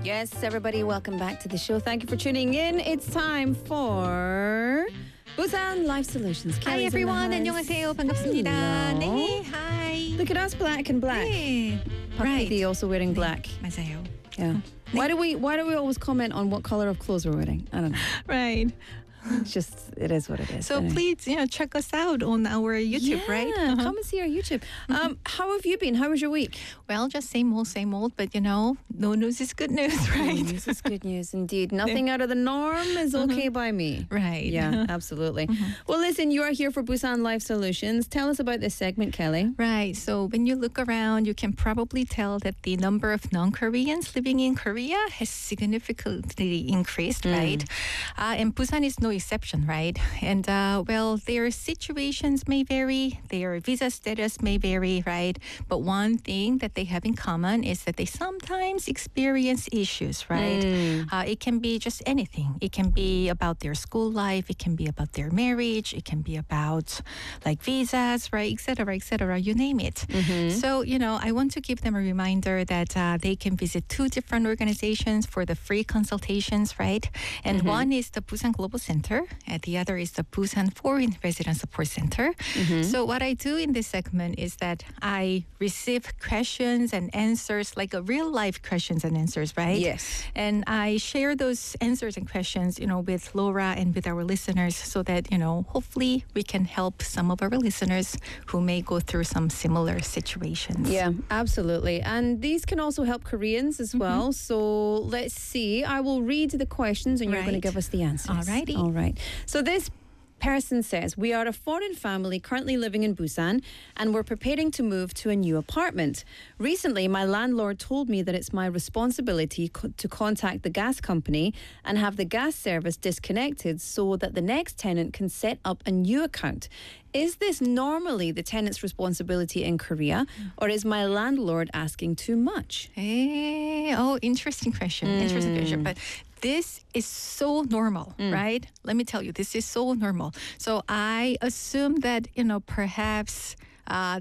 Yes, everybody, welcome back to the show. Thank you for tuning in. It's time for Busan Life Solutions. Hi Kelly's in the everyone. house. 안녕하세요. 반갑습니다. Hello. 네, hi. Look at us, black and black. 네. Puck Right. TV also wearing black. 맞아요. Yeah. Why do we always comment on what color of clothes we're wearing? I don't know. Right. It's just, it is what it is. So Anyway. please, check us out on our YouTube, right? Yeah, come and see our YouTube. How have you been? How was your week? Well, just same old, but no news is good news, right? News is good news indeed. Nothing out of the norm is okay by me. Right. Yeah, absolutely. Well, listen, you are here for Busan Life Solutions. Tell us about this segment, Kelly. Right. So when you look around, you can probably tell that the number of non-Koreans living in Korea has significantly increased, right? And Busan is no exception, right? And well, their situations may vary, their visa status may vary, right? But one thing that they have in common is that they sometimes experience issues, right? It can be just anything. It can be about their school life. It can be about their marriage. It can be about like visas, right? Et cetera, you name it. So, I want to give them a reminder that they can visit two different organizations for the free consultations, right? And one is the Busan Global Center, and the other is the Busan Foreign Resident Support Center. So what I do in this segment is that I receive questions and answers, like a real life questions and answers, right? Yes. And I share those answers and questions, with Laura and with our listeners so that, hopefully we can help some of our listeners who may go through some similar situations. Yeah, absolutely. And these can also help Koreans as well. So let's see. I will read the questions and you're going to Right. give us the answers. Alrighty. All right. So this person says, we are a foreign family currently living in Busan and we're preparing to move to a new apartment. Recently, my landlord told me that it's my responsibility to contact the gas company and have the gas service disconnected so that the next tenant can set up a new account. Is this normally the tenant's responsibility in Korea, or is my landlord asking too much? Interesting question. But this is so normal, right? Let me tell you, this is so normal. So I assume that, perhaps